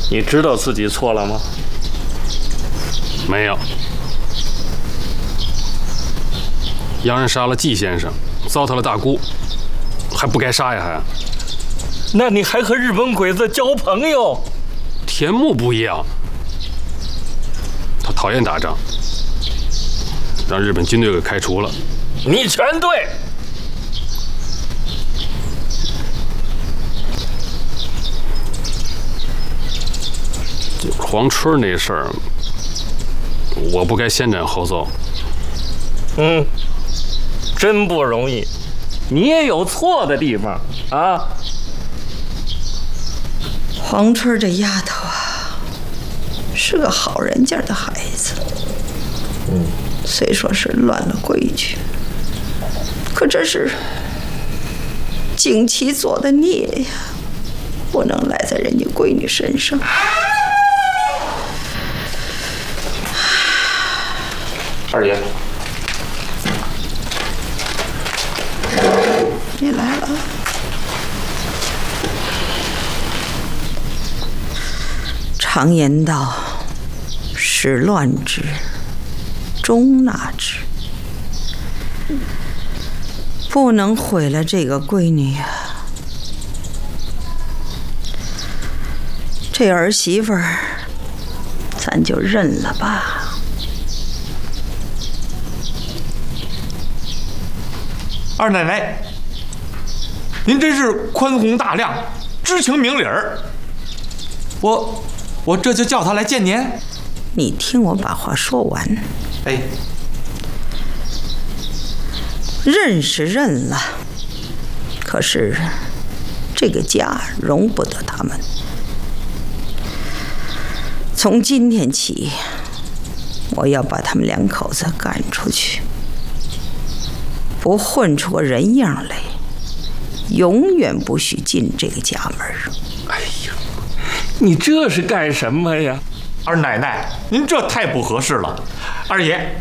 你知道自己错了吗？ 没有。洋人杀了季先生，糟蹋了大姑，还不该杀呀还？ 那你还和日本鬼子交朋友？ 田木不一样，他讨厌打仗，让日本军队给开除了。 你全对。 黄春那事儿，我不该先斩后奏。 真不容易，你也有错的地方啊。 黄春这丫头啊，是个好人家的孩子。虽说是乱了规矩，可这是经其做的孽呀，不能赖在人家闺女身上。 二爷， 你来了。常言道，始乱之，终纳之。不能毁了这个闺女呀。这儿媳妇儿，咱就认了吧。 二奶奶，您真是宽宏大量，知情明理儿。我这就叫他来见您。 你听我把话说完。 哎， 认是认了，可是这个家容不得他们。从今天起，我要把他们两口子赶出去。不混出个人样来，永远不许进这个家门。 哎呀，你这是干什么呀？ 二奶奶，您这太不合适了。二爷，